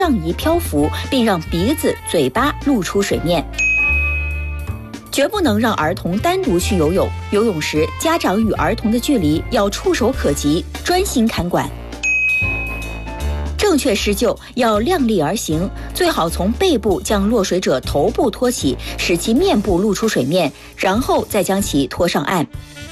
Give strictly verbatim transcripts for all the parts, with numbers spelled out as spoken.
上移漂浮，并让鼻子、嘴巴露出水面。绝不能让儿童单独去游泳，游泳时家长与儿童的距离要触手可及，专心看管。正确施救要量力而行，最好从背部将落水者头部托起，使其面部露出水面，然后再将其拖上岸。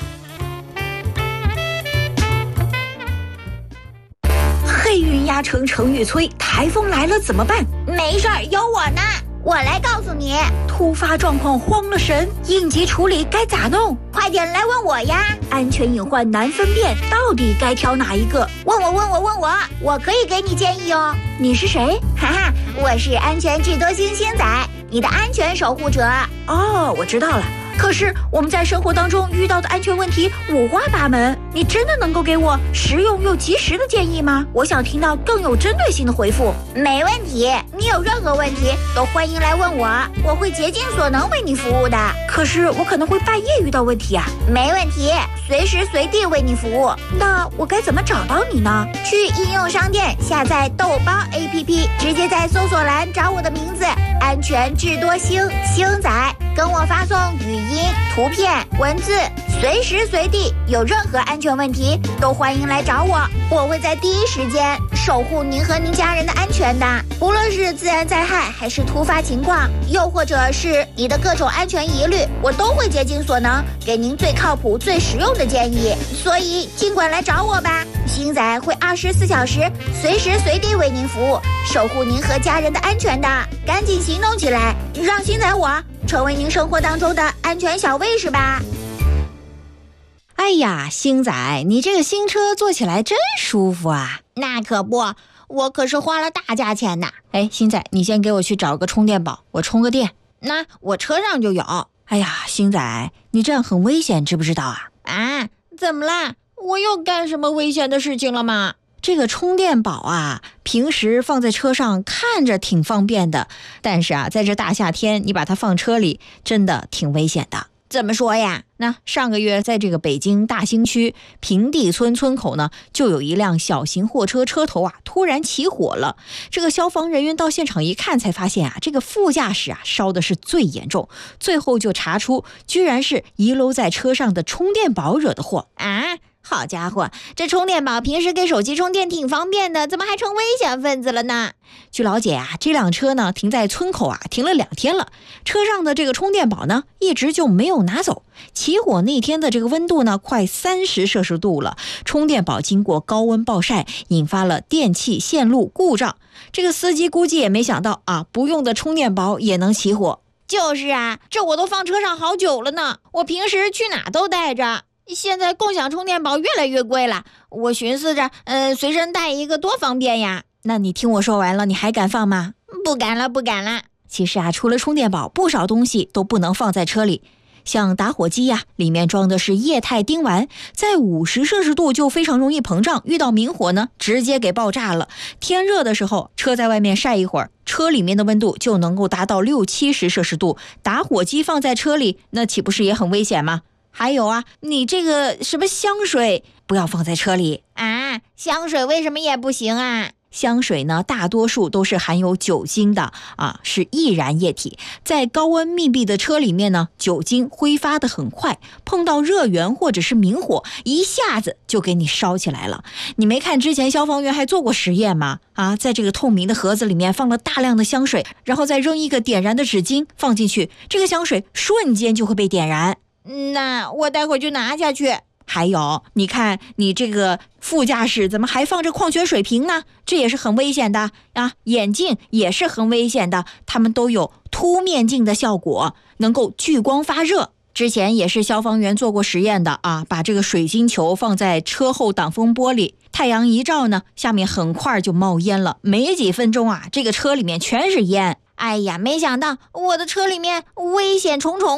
黑云压城城欲摧，台风来了怎么办？ 没事儿，有我呢，我来告诉你。 突发状况慌了神，应急处理该咋弄？ 快点来问我呀！ 安全隐患难分辨，到底该挑哪一个？ 问我问我问我，我可以给你建议哦。 你是谁？ 哈哈，我是安全智多星星仔，你的安全守护者。 哦，我知道了。可是我们在生活当中遇到的安全问题五花八门，你真的能够给我实用又及时的建议吗？我想听到更有针对性的回复。 没问题，你有任何问题都欢迎来问我，我会竭尽所能为你服务的。 可是我可能会半夜遇到问题啊。 没问题，随时随地为你服务。 那我该怎么找到你呢？ 去应用商店下载豆包 A P P， 直接在搜索栏找我的名字安全智多星星仔，跟我发送语音、图片、文字，随时随地有任何安全问题都欢迎来找我，我会在第一时间守护您和您家人的安全的。无论是自然灾害还是突发情况，又或者是你的各种安全疑虑，我都会竭尽所能给您最靠谱最实用的建议，所以尽管来找我吧，星仔会二十四小时随时随地为您服务，守护您和家人的安全的。赶紧行动起来，让星仔我成为您生活当中的安全小卫士吧。 哎呀，星仔，你这个新车坐起来真舒服啊。 那可不，我可是花了大价钱呢。 哎，星仔，你先给我去找个充电宝，我充个电。 那我车上就有。 哎呀，星仔，你这样很危险，知不知道啊？ 啊，怎么啦？我又干什么危险的事情了吗？ 这个充电宝啊，平时放在车上看着挺方便的，但是啊，在这大夏天你把它放车里真的挺危险的。 怎么说呀？ 那上个月在这个北京大兴区平地村村口呢，就有一辆小型货车车头啊突然起火了。这个消防人员到现场一看，才发现啊，这个副驾驶啊烧的是最严重，最后就查出居然是遗留在车上的充电宝惹的祸啊！好家伙，这充电宝平时给手机充电挺方便的，怎么还成危险分子了呢？ 据了解啊，这辆车呢停在村口啊，停了两天了，车上的这个充电宝呢一直就没有拿走。起火那天的这个温度呢快三十摄氏度了，充电宝经过高温暴晒，引发了电气线路故障。这个司机估计也没想到啊，不用的充电宝也能起火。 就是啊，这我都放车上好久了呢，我平时去哪都带着。现在共享充电宝越来越贵了，我寻思着，呃，随身带一个多方便呀。 那你听我说完了，你还敢放吗？ 不敢了，不敢了。 其实啊，除了充电宝，不少东西都不能放在车里。像打火机呀、啊，里面装的是液态丁烷，在五十摄氏度就非常容易膨胀，遇到明火呢，直接给爆炸了。天热的时候，车在外面晒一会儿，车里面的温度就能够达到六七十摄氏度，打火机放在车里，那岂不是也很危险吗？还有啊，你这个什么香水不要放在车里啊？香水为什么也不行啊？ 香水呢，大多数都是含有酒精的啊，是易燃液体，在高温密闭的车里面呢，酒精挥发得很快，碰到热源或者是明火，一下子就给你烧起来了。你没看之前消防员还做过实验吗？啊，在这个透明的盒子里面放了大量的香水，然后再扔一个点燃的纸巾放进去，这个香水瞬间就会被点燃。 那我待会儿就拿下去。 还有，你看你这个副驾驶怎么还放着矿泉水瓶呢？这也是很危险的啊！眼镜也是很危险的，它们都有凸面镜的效果，能够聚光发热。之前也是消防员做过实验的啊，把这个水晶球放在车后挡风玻璃，太阳一照呢，下面很快就冒烟了，没几分钟啊，这个车里面全是烟。 哎呀，没想到我的车里面危险重重啊！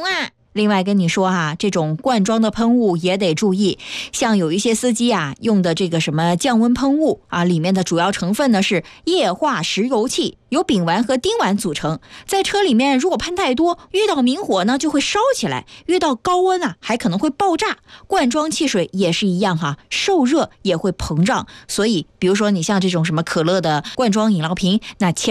另外跟你说哈，这种罐装的喷雾也得注意，像有一些司机啊用的这个什么降温喷雾啊，里面的主要成分呢是液化石油气，由丙烷和丁烷组成，在车里面如果喷太多，遇到明火呢就会烧起来，遇到高温啊还可能会爆炸。罐装汽水也是一样哈，受热也会膨胀，所以比如说你像这种什么可乐的罐装饮料瓶，那千